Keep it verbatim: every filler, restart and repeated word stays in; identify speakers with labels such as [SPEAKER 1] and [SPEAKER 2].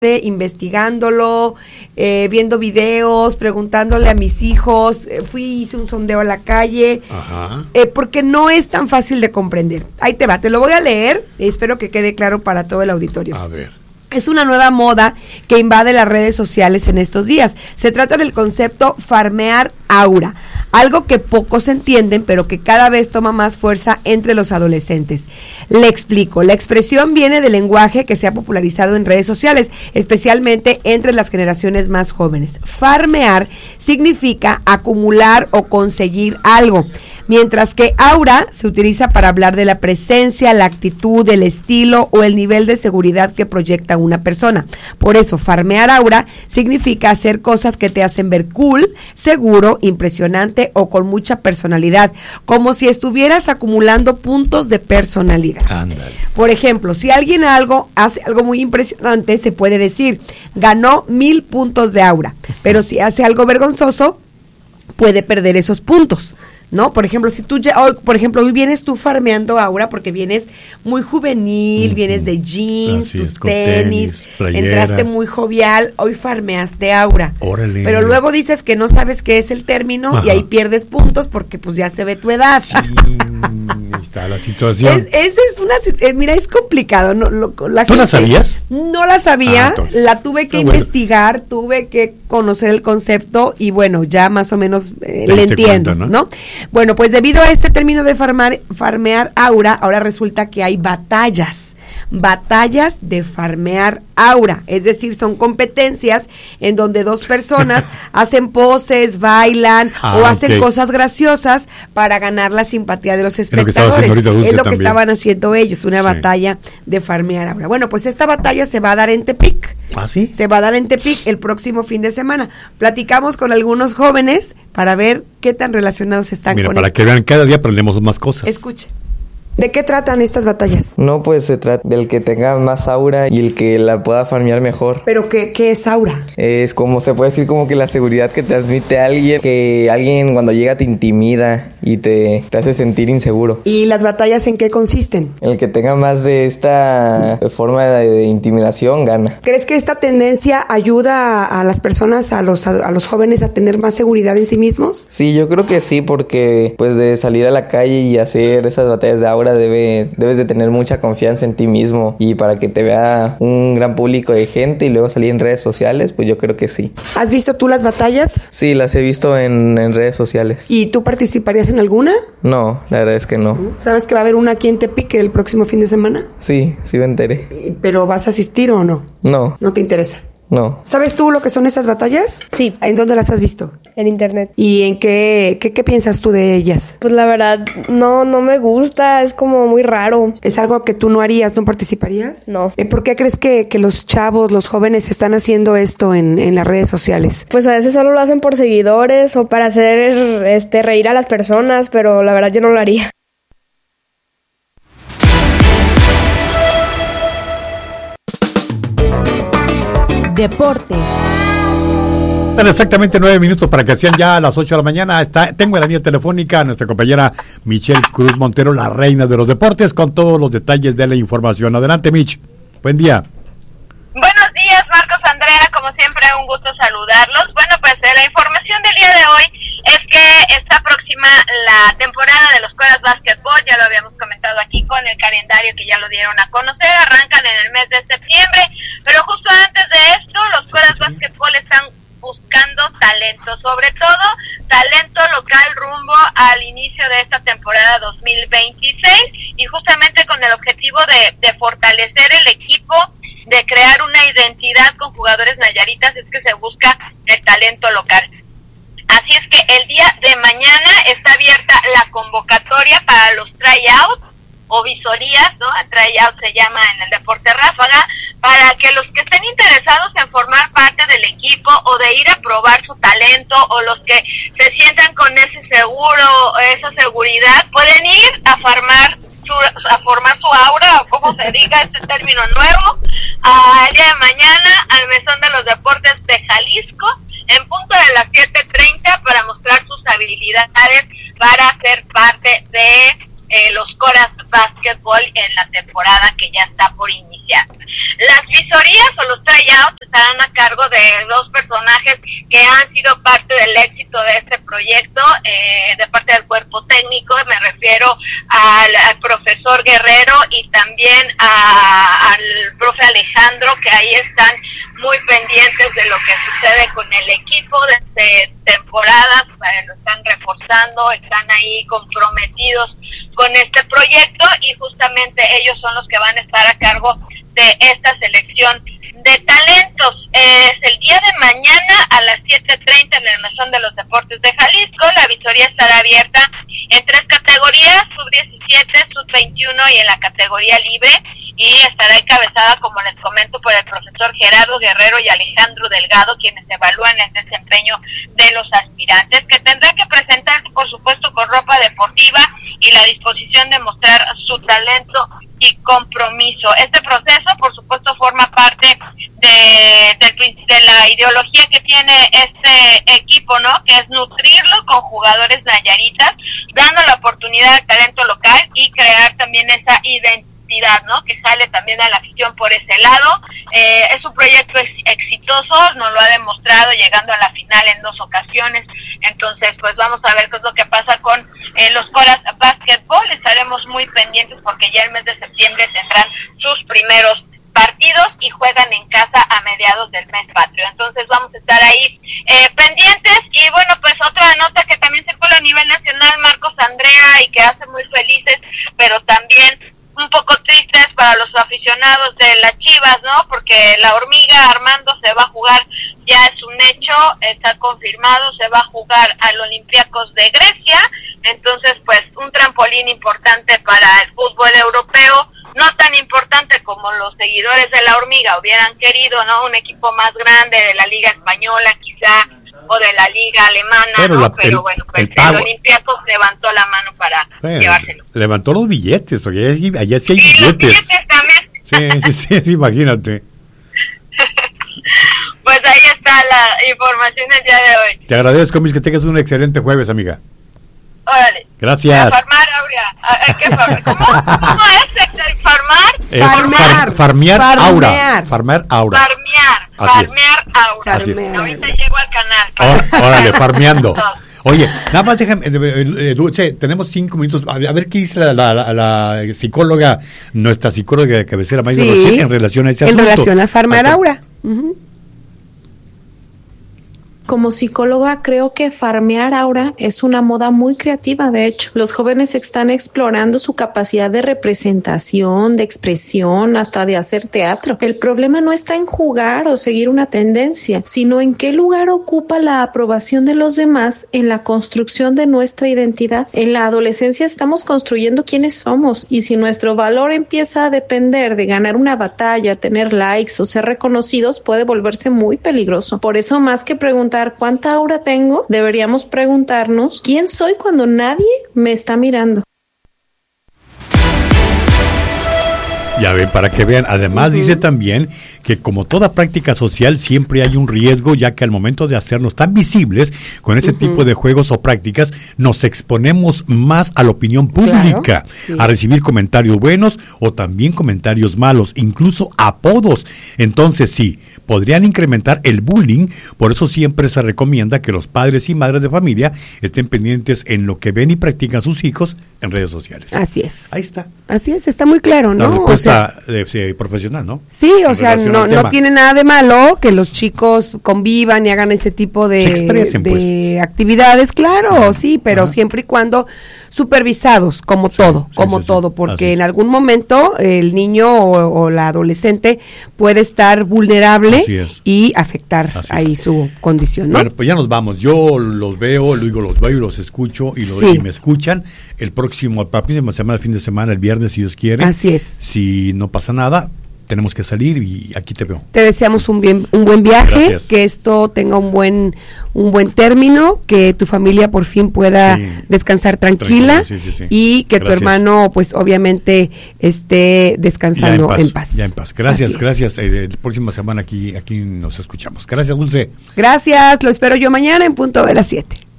[SPEAKER 1] investigándolo, eh, viendo videos, preguntándole a mis hijos, eh, fui hice un sondeo a la calle,
[SPEAKER 2] Ajá.
[SPEAKER 1] Eh, porque no es tan fácil de comprender. Ahí te va, te lo voy a leer, espero que quede claro para todo el auditorio.
[SPEAKER 2] A ver.
[SPEAKER 1] Es una nueva moda que invade las redes sociales en estos días. Se trata del concepto farmear aura, algo que pocos entienden, pero que cada vez toma más fuerza entre los adolescentes. Le explico, la expresión viene del lenguaje que se ha popularizado en redes sociales, especialmente entre las generaciones más jóvenes. Farmear significa acumular o conseguir algo, mientras que aura se utiliza para hablar de la presencia, la actitud, el estilo o el nivel de seguridad que proyecta una persona. Por eso, farmear aura significa hacer cosas que te hacen ver cool, seguro, impresionante o con mucha personalidad, como si estuvieras acumulando puntos de personalidad.
[SPEAKER 2] Ándale.
[SPEAKER 1] Por ejemplo, si alguien algo hace algo muy impresionante, se puede decir, ganó mil puntos de aura, pero si hace algo vergonzoso, puede perder esos puntos, ¿no? Por ejemplo, si tú ya, hoy, por ejemplo, hoy vienes tú farmeando aura porque vienes muy juvenil, uh-huh. vienes de jeans,
[SPEAKER 2] Así
[SPEAKER 1] tus
[SPEAKER 2] es, con
[SPEAKER 1] tenis,
[SPEAKER 2] tenis
[SPEAKER 1] entraste muy jovial, hoy farmeaste aura.
[SPEAKER 2] Órale.
[SPEAKER 1] Pero luego dices que no sabes qué es el término, ajá. y ahí pierdes puntos porque pues ya se ve tu edad.
[SPEAKER 2] Sí, está la situación.
[SPEAKER 1] Es, esa es una, eh, mira, es complicado. No, lo, la
[SPEAKER 2] ¿Tú
[SPEAKER 1] gente,
[SPEAKER 2] la sabías?
[SPEAKER 1] No la sabía,
[SPEAKER 2] Ah, entonces,
[SPEAKER 1] la tuve que investigar, bueno. tuve que conocer el concepto y bueno, ya más o menos eh, le entiendo, cuenta, ¿no? ¿no? Bueno, pues debido a este término de farmar, farmear aura, ahora resulta que hay batallas. Batallas de farmear aura, es decir, son competencias en donde dos personas hacen poses, bailan ah, o hacen okay. cosas graciosas para ganar la simpatía de los espectadores. Es lo que, es lo que estaban haciendo ellos, una sí. batalla de farmear aura. Bueno, pues esta batalla se va a dar en Tepic.
[SPEAKER 2] ¿Ah, sí?
[SPEAKER 1] Se va a dar en Tepic el próximo fin de semana. Platicamos con algunos jóvenes para ver qué tan relacionados están
[SPEAKER 2] Mira,
[SPEAKER 1] con
[SPEAKER 2] para
[SPEAKER 1] esto.
[SPEAKER 2] que vean, cada día aprendemos más cosas.
[SPEAKER 1] Escuche. ¿De qué tratan estas batallas?
[SPEAKER 3] No, pues se trata del que tenga más aura y el que la pueda farmear mejor.
[SPEAKER 1] ¿Pero qué, qué es aura?
[SPEAKER 3] Es como, se puede decir como que la seguridad que transmite alguien, que alguien cuando llega te intimida y te, te hace sentir inseguro.
[SPEAKER 1] ¿Y las batallas en qué consisten?
[SPEAKER 3] El que tenga más de esta forma de, de intimidación gana.
[SPEAKER 1] ¿Crees que esta tendencia ayuda a, a las personas, a los, a, a los jóvenes a tener más seguridad en sí mismos?
[SPEAKER 3] Sí, yo creo que sí, porque pues de salir a la calle y hacer esas batallas de aura Debe, debes de tener mucha confianza en ti mismo y para que te vea un gran público de gente y luego salir en redes sociales, pues yo creo que sí.
[SPEAKER 1] ¿Has visto tú las batallas?
[SPEAKER 3] Sí, las he visto en, en redes sociales.
[SPEAKER 1] ¿Y tú participarías en alguna?
[SPEAKER 3] No, la verdad es que no.
[SPEAKER 1] ¿Sabes que va a haber una aquí en Tepic el próximo fin de semana?
[SPEAKER 3] Sí, sí me enteré.
[SPEAKER 1] ¿Pero vas a asistir o no?
[SPEAKER 3] No.
[SPEAKER 1] ¿No te interesa?
[SPEAKER 3] No.
[SPEAKER 1] ¿Sabes tú lo que son esas batallas?
[SPEAKER 4] Sí.
[SPEAKER 1] ¿En dónde las has visto?
[SPEAKER 4] En internet.
[SPEAKER 1] ¿Y en qué, qué, qué piensas tú de ellas?
[SPEAKER 4] Pues la verdad, no, no me gusta, es como muy raro.
[SPEAKER 1] ¿Es algo que tú no harías, no participarías?
[SPEAKER 4] No.
[SPEAKER 1] ¿Eh, ¿Por qué crees que, que los chavos, los jóvenes están haciendo esto en, en las redes sociales?
[SPEAKER 4] Pues a veces solo lo hacen por seguidores o para hacer este reír a las personas, pero la verdad yo no lo haría.
[SPEAKER 5] Deportes.
[SPEAKER 2] Están exactamente nueve minutos para que sean ya a las ocho de la mañana. Está, tengo en la línea telefónica a nuestra compañera Michelle Cruz Montero, la reina de los deportes, con todos los detalles de la información. Adelante, Mich. Buen día.
[SPEAKER 6] Buenos días, Marcos, Andrea. Como siempre, un gusto saludarlos. Bueno, pues eh, la información del día de hoy es que está próxima la temporada de los Coras Básquetbol. Ya lo habíamos comentado aquí con el calendario que ya lo dieron a conocer. Arrancan en el mes de septiembre, pero justo antes de esto, los Coras Básquetbol están buscando talento, sobre todo talento local rumbo al inicio de esta temporada dos mil veintiséis y justamente con el objetivo de, de fortalecer el equipo, de crear una identidad con jugadores nayaritas, es que se busca el talento local. Así es que el día de mañana está abierta la convocatoria para los tryouts o visorías, ¿no? El tryout se llama en el deporte ráfaga, para que los que estén interesados en formar parte del equipo o de ir a probar su talento o los que se sientan con ese seguro, esa seguridad, pueden ir a formar su, a formar su aura, o como se diga este término nuevo, al día de mañana al Mesón de los Deportes de Jalisco, en punto de las siete treinta, para mostrar sus habilidades para ser parte de Eh, los Coras Básquetbol en la temporada que ya está por iniciar. Las visorías o los tryouts estarán a cargo de dos personajes que han sido parte del éxito de este proyecto, eh, de parte del cuerpo técnico. Me refiero al, al profesor Guerrero y también a, al profe Alejandro, que ahí están muy pendientes de lo que sucede con el equipo desde temporadas, eh, lo están reforzando, están ahí comprometidos con este proyecto y justamente ellos son los que van a estar a cargo de esta selección de talentos. Es el día de mañana a las siete treinta en el Mesón de los Deportes de Jalisco. La visoría estará abierta en tres categorías, sub diecisiete, sub veintiuno y en la categoría libre, y estará encabezada, como les comento, por el profesor Gerardo Guerrero y Alejandro Delgado, quienes evalúan el desempeño de los aspirantes, que tendrán que presentarse, por supuesto, con ropa deportiva y la disposición de mostrar su talento y compromiso. Este proceso, por supuesto, forma parte de, de, de la ideología que tiene este equipo, ¿no? Que es nutrirlo con jugadores nayaritas, dando la oportunidad al talento local y crear también esa identidad, ¿no? Que sale también a la afición por ese lado. Eh, es un proyecto ex exitoso, nos lo ha demostrado llegando a la final en dos ocasiones. Entonces, pues vamos a ver qué es lo que pasa con eh, los Coras Básquetbol. Estaremos muy pendientes porque ya el mes de septiembre tendrán sus primeros partidos y juegan en casa a mediados del mes patrio. Entonces vamos a estar ahí eh, pendientes. Y bueno, pues otra nota que también circula a nivel nacional, Marcos Andrea, y que hace muy felices, pero también un poco tristes para los aficionados de las Chivas, ¿no? Porque la Hormiga Armando se va a jugar, ya es un hecho, está confirmado, se va a jugar al Olympiacos de Grecia. Entonces, pues, un trampolín importante para el fútbol europeo, no tan importante como los seguidores de la Hormiga hubieran querido, ¿no? Un equipo más grande de la Liga Española, quizá, o de la Liga Alemana, pero, ¿no? La, pero el, bueno, pues el, el Olympiacos levantó la mano para bueno, llevárselo.
[SPEAKER 2] Levantó los billetes, porque allá, allá sí hay sí, billetes.
[SPEAKER 6] Los billetes también.
[SPEAKER 2] Sí, sí, sí, imagínate.
[SPEAKER 6] Pues ahí está la información del día de hoy.
[SPEAKER 2] Te agradezco, Miss, que tengas un excelente jueves, amiga.
[SPEAKER 6] Órale.
[SPEAKER 2] Gracias.
[SPEAKER 6] A farmar, Aurea. ¿Qué farmar? ¿Cómo, ¿Cómo es? ¿Farmar?
[SPEAKER 2] Eh, farmear. Far, farmear, farmear aura. Farmear aura.
[SPEAKER 6] Farmear.
[SPEAKER 2] Así
[SPEAKER 6] farmear
[SPEAKER 2] es.
[SPEAKER 6] aura.
[SPEAKER 2] Así es.
[SPEAKER 6] Ahorita llego al canal.
[SPEAKER 2] Or, órale, farmeando. Oye, nada más déjame, eh, Dulce, tenemos cinco minutos. A ver qué dice la, la, la, la psicóloga, nuestra psicóloga de cabecera, Mayra
[SPEAKER 1] sí,
[SPEAKER 2] Rocher, en relación a ese
[SPEAKER 1] en
[SPEAKER 2] asunto.
[SPEAKER 1] En relación a farmear aura. Uh-huh.
[SPEAKER 7] Como psicóloga creo que farmear aura es una moda muy creativa. De hecho, los jóvenes están explorando su capacidad de representación, de expresión, hasta de hacer teatro. El problema no está en jugar o seguir una tendencia, sino en qué lugar ocupa la aprobación de los demás en la construcción de nuestra identidad. En la adolescencia estamos construyendo quiénes somos, y si nuestro valor empieza a depender de ganar una batalla, tener likes o ser reconocidos, puede volverse muy peligroso. Por eso, más que preguntar ¿cuánta aura tengo?, deberíamos preguntarnos ¿quién soy cuando nadie me está mirando?
[SPEAKER 2] Ya ven, para que vean. Además, uh-huh. dice también que como toda práctica social siempre hay un riesgo, ya que al momento de hacernos tan visibles con ese uh-huh. tipo de juegos o prácticas, nos exponemos más a la opinión pública, claro, sí. a recibir comentarios buenos o también comentarios malos, incluso apodos. Entonces sí, podrían incrementar el bullying. Por eso siempre se recomienda que los padres y madres de familia estén pendientes en lo que ven y practican sus hijos en redes sociales.
[SPEAKER 1] Así es.
[SPEAKER 2] Ahí está.
[SPEAKER 1] Así es, está muy claro, ¿no?
[SPEAKER 2] La respuesta
[SPEAKER 1] o sea,
[SPEAKER 2] de, de profesional, ¿no?
[SPEAKER 1] Sí, o sea, no, no tiene nada de malo que los chicos convivan y hagan ese tipo de,
[SPEAKER 2] expresen,
[SPEAKER 1] de
[SPEAKER 2] pues.
[SPEAKER 1] actividades, claro, ajá, sí, pero
[SPEAKER 2] ajá.
[SPEAKER 1] siempre y cuando supervisados, como sí, todo, sí, como sí, todo, sí. porque Así en algún momento el niño o, o la adolescente puede estar vulnerable y afectar Así ahí es. su condición, ¿no?
[SPEAKER 2] Bueno, pues ya nos vamos. Yo los veo, luego los veo y los escucho y, lo, sí. y me escuchan el próximo, la próxima semana, el fin de semana, el viernes, si Dios quiere.
[SPEAKER 1] Así es.
[SPEAKER 2] Si no pasa nada, tenemos que salir y aquí te veo.
[SPEAKER 1] Te deseamos un bien, un buen viaje,
[SPEAKER 2] Gracias.
[SPEAKER 1] que esto tenga un buen, un buen término, que tu familia por fin pueda sí. descansar tranquila,
[SPEAKER 2] sí, sí, sí.
[SPEAKER 1] y que
[SPEAKER 2] Gracias.
[SPEAKER 1] tu hermano, pues obviamente esté descansando
[SPEAKER 2] ya en, paz,
[SPEAKER 1] en paz.
[SPEAKER 2] Ya en paz. Gracias, gracias. Eh, la próxima semana aquí, aquí nos escuchamos. Gracias, Dulce.
[SPEAKER 1] Gracias, lo espero yo mañana en punto de las siete.